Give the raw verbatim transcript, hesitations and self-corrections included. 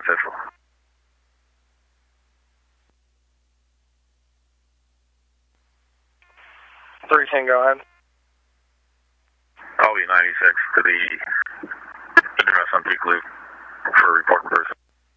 Central. three ten, go ahead. I'll be ninety-six to the address on Peak Loop for reporting person.